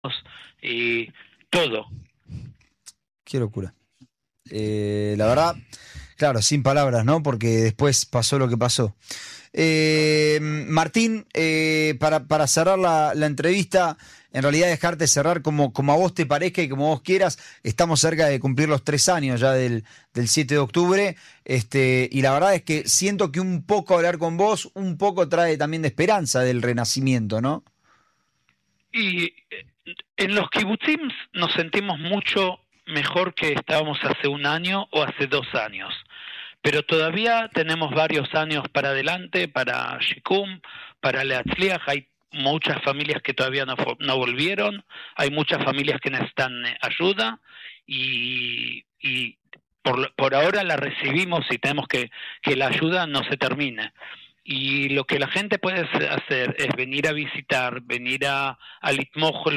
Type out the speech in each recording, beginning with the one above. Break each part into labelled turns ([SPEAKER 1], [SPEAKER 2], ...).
[SPEAKER 1] y todo.
[SPEAKER 2] Qué locura. La verdad, claro, sin palabras, ¿no? Porque después pasó lo que pasó. Martín, para cerrar la entrevista, en realidad dejarte cerrar como a vos te parezca y como vos quieras. Estamos cerca de cumplir los 3 años ya del 7 de octubre, y la verdad es que siento que un poco hablar con vos, un poco trae también de esperanza del renacimiento, ¿no?
[SPEAKER 1] Y en los kibutzim nos sentimos mucho mejor que estábamos hace un año o hace 2 años. Pero todavía tenemos varios años para adelante, para Shikum, para Leatzliach. Hay muchas familias que todavía no volvieron, hay muchas familias que necesitan ayuda y por ahora la recibimos y tenemos que la ayuda no se termine. Y lo que la gente puede hacer es venir a visitar, venir a litmoj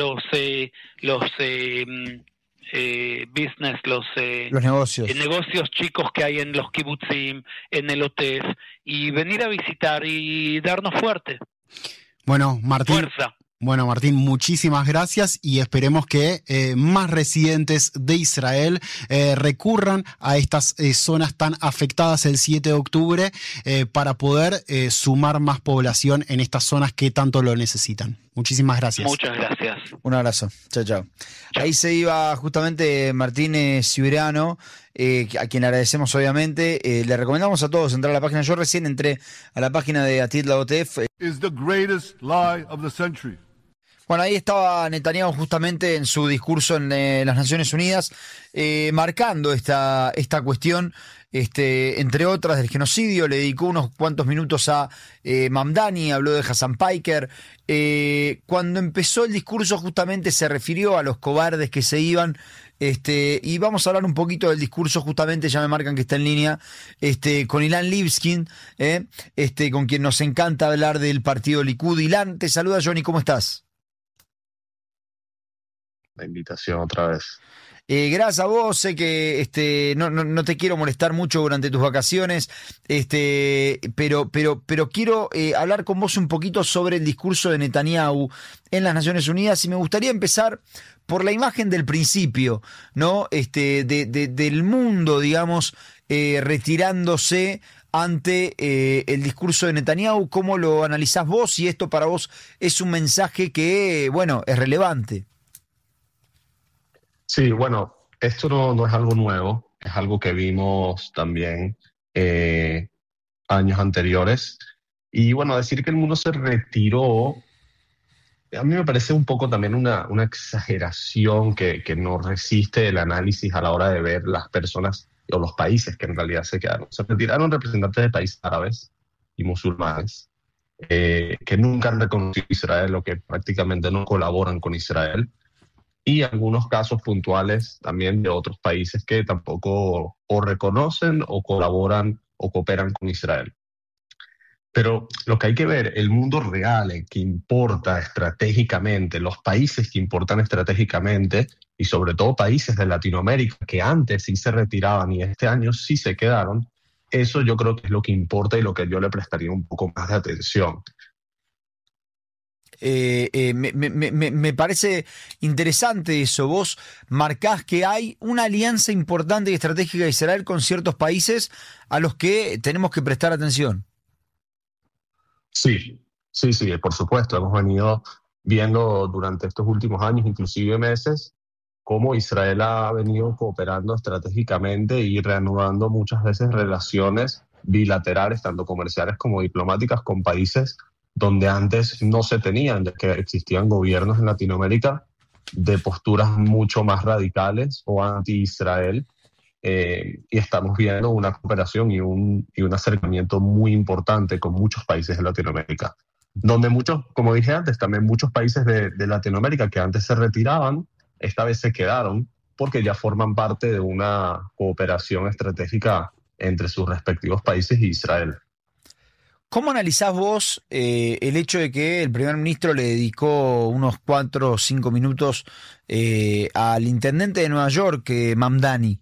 [SPEAKER 1] business,
[SPEAKER 2] Los negocios.
[SPEAKER 1] negocios chicos que hay en los kibutzim, en el OTEF, y venir a visitar y darnos
[SPEAKER 3] Bueno, Martín.
[SPEAKER 1] fuerza.
[SPEAKER 3] Bueno, Martín, muchísimas gracias y esperemos que más residentes de Israel recurran a estas zonas tan afectadas el 7 de octubre para poder sumar más población en estas zonas que tanto lo necesitan. Muchísimas gracias.
[SPEAKER 1] Muchas gracias.
[SPEAKER 2] Un abrazo. Chao, chao. Ahí se iba justamente Martín Cibriano, a quien le agradecemos obviamente. Le recomendamos a todos entrar a la página. Yo recién entré a la página de Atid Laotef.
[SPEAKER 4] Is the greatest lie of the century.
[SPEAKER 2] Bueno, ahí estaba Netanyahu justamente en su discurso en las Naciones Unidas, marcando esta cuestión, entre otras, del genocidio. Le dedicó unos cuantos minutos a Mamdani, habló de Hassan Piker. Cuando empezó el discurso justamente se refirió a los cobardes que se iban, y vamos a hablar un poquito del discurso justamente, ya me marcan que está en línea, con Ilan Livskin, con quien nos encanta hablar del partido Likud. Ilan, te saluda Johnny, ¿cómo estás?
[SPEAKER 5] La invitación otra vez.
[SPEAKER 2] Gracias a vos, sé que no te quiero molestar mucho durante tus vacaciones, pero quiero hablar con vos un poquito sobre el discurso de Netanyahu en las Naciones Unidas, y me gustaría empezar por la imagen del principio, ¿no? Del mundo, digamos, retirándose ante el discurso de Netanyahu. ¿Cómo lo analizás vos? Y esto para vos es un mensaje que, bueno, es relevante.
[SPEAKER 5] Sí, bueno, esto no es algo nuevo, es algo que vimos también años anteriores. Y bueno, decir que el mundo se retiró, a mí me parece un poco también una exageración que no resiste el análisis a la hora de ver las personas o los países que en realidad se quedaron. Se retiraron representantes de países árabes y musulmanes que nunca han reconocido a Israel o que prácticamente no colaboran con Israel. Y algunos casos puntuales también de otros países que tampoco o reconocen o colaboran o cooperan con Israel. Pero lo que hay que ver, el mundo real, el que importa estratégicamente, los países que importan estratégicamente, y sobre todo países de Latinoamérica que antes sí se retiraban y este año sí se quedaron, eso yo creo que es lo que importa y lo que yo le prestaría un poco más de atención.
[SPEAKER 2] Me parece interesante eso. Vos marcás que hay una alianza importante y estratégica de Israel con ciertos países a los que tenemos que prestar atención.
[SPEAKER 5] Sí, por supuesto. Hemos venido viendo durante estos últimos años, inclusive meses, cómo Israel ha venido cooperando estratégicamente y reanudando muchas veces relaciones bilaterales, tanto comerciales como diplomáticas, con países donde antes no se tenían, de que existían gobiernos en Latinoamérica de posturas mucho más radicales o anti-Israel, y estamos viendo una cooperación y un acercamiento muy importante con muchos países de Latinoamérica, donde muchos, como dije antes, también muchos países de Latinoamérica que antes se retiraban, esta vez se quedaron porque ya forman parte de una cooperación estratégica entre sus respectivos países y Israel.
[SPEAKER 2] ¿Cómo analizás vos el hecho de que el primer ministro le dedicó unos 4 o 5 minutos al intendente de Nueva York, Mamdani?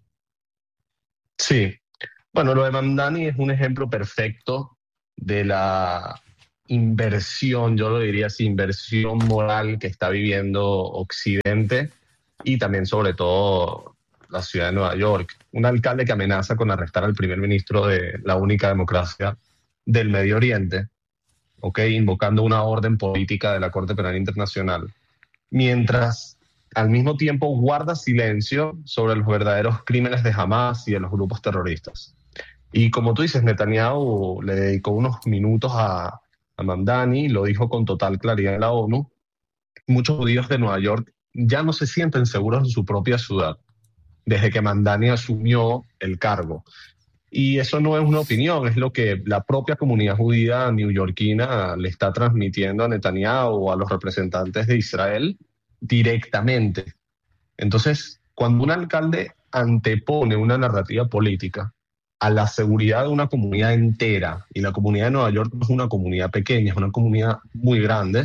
[SPEAKER 5] Sí, bueno, lo de Mamdani es un ejemplo perfecto de la inversión, yo lo diría así, inversión moral que está viviendo Occidente y también sobre todo la ciudad de Nueva York. Un alcalde que amenaza con arrestar al primer ministro de la única democracia del Medio Oriente, invocando una orden política de la Corte Penal Internacional, mientras al mismo tiempo guarda silencio sobre los verdaderos crímenes de Hamas y de los grupos terroristas. Y como tú dices, Netanyahu le dedicó unos minutos a Mamdani, lo dijo con total claridad en la ONU. Muchos judíos de Nueva York ya no se sienten seguros en su propia ciudad desde que Mamdani asumió el cargo. Y eso no es una opinión, es lo que la propia comunidad judía neoyorquina le está transmitiendo a Netanyahu o a los representantes de Israel directamente. Entonces, cuando un alcalde antepone una narrativa política a la seguridad de una comunidad entera, y la comunidad de Nueva York no es una comunidad pequeña, es una comunidad muy grande,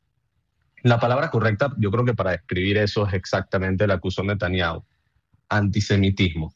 [SPEAKER 5] la palabra correcta, yo creo que para describir eso es exactamente la que usó Netanyahu: antisemitismo.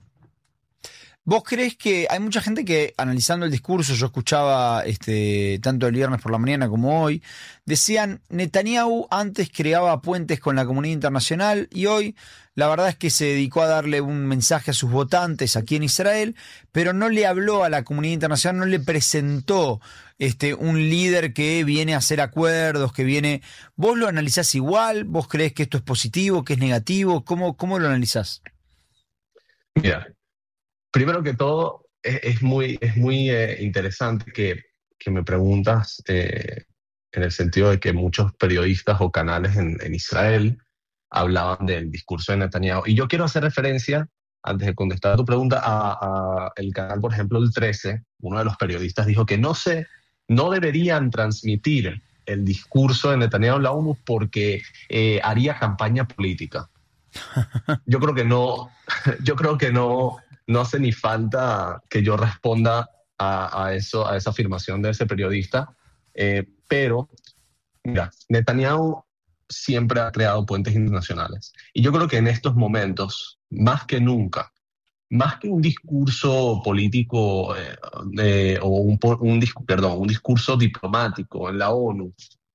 [SPEAKER 2] ¿Vos crees que hay mucha gente que, analizando el discurso, yo escuchaba tanto el viernes por la mañana como hoy, decían Netanyahu antes creaba puentes con la comunidad internacional y hoy la verdad es que se dedicó a darle un mensaje a sus votantes aquí en Israel, pero no le habló a la comunidad internacional, no le presentó un líder que viene a hacer acuerdos, que viene... ¿Vos lo analizás igual? ¿Vos creés que esto es positivo, que es negativo? ¿Cómo lo analizás?
[SPEAKER 5] Mira, primero que todo, es muy interesante que me preguntas en el sentido de que muchos periodistas o canales en Israel hablaban del discurso de Netanyahu. Y yo quiero hacer referencia, antes de contestar tu pregunta, a el canal, por ejemplo, el 13. Uno de los periodistas dijo que no deberían transmitir el discurso de Netanyahu en la ONU porque haría campaña política. Yo creo que no hace ni falta que yo responda a esa afirmación de ese periodista, pero mira, Netanyahu siempre ha creado puentes internacionales. Y yo creo que en estos momentos, más que nunca, más que un discurso político o un discurso diplomático en la ONU,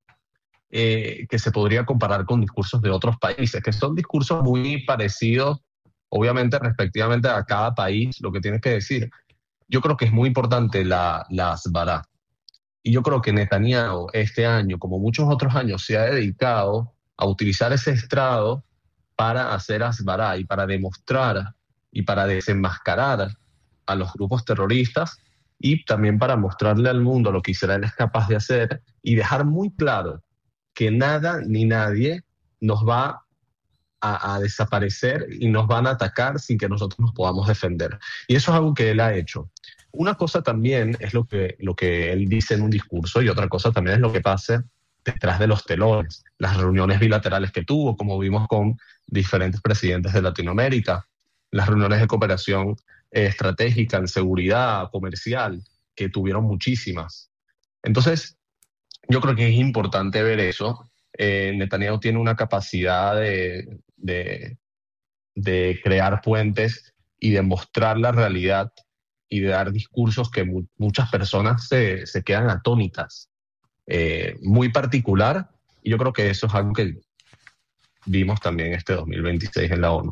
[SPEAKER 5] que se podría comparar con discursos de otros países, que son discursos muy parecidos, obviamente, respectivamente a cada país, lo que tienes que decir. Yo creo que es muy importante la Hasbara. Y yo creo que Netanyahu este año, como muchos otros años, se ha dedicado a utilizar ese estrado para hacer Hasbara y para demostrar y para desenmascarar a los grupos terroristas y también para mostrarle al mundo lo que Israel es capaz de hacer y dejar muy claro que nada ni nadie nos va a desaparecer y nos van a atacar sin que nosotros nos podamos defender. Y eso es algo que él ha hecho. Una cosa también es lo que él dice en un discurso y otra cosa también es lo que pasa detrás de los telones, las reuniones bilaterales que tuvo, como vimos con diferentes presidentes de Latinoamérica, las reuniones de cooperación estratégica en seguridad comercial, que tuvieron muchísimas. Entonces, yo creo que es importante ver eso. Netanyahu tiene una capacidad de crear puentes y de mostrar la realidad y de dar discursos que muchas personas se quedan atónitas. Muy particular, y yo creo que eso es algo que vimos también este 2026 en la ONU.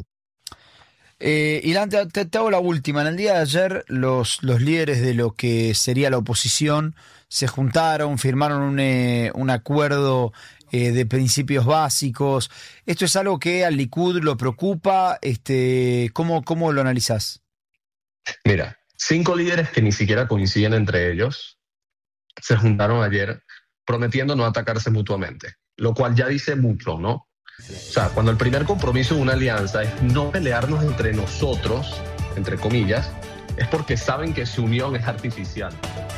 [SPEAKER 2] Ilan, te hago la última. En el día de ayer los líderes de lo que sería la oposición se juntaron, firmaron un acuerdo de principios básicos. ¿Esto es algo que al Likud lo preocupa? ¿Cómo lo analizás?
[SPEAKER 5] Mira, 5 líderes que ni siquiera coinciden entre ellos se juntaron ayer prometiendo no atacarse mutuamente, lo cual ya dice mucho, ¿no? O sea, cuando el primer compromiso de una alianza es no pelearnos entre nosotros, entre comillas, es porque saben que su unión es artificial.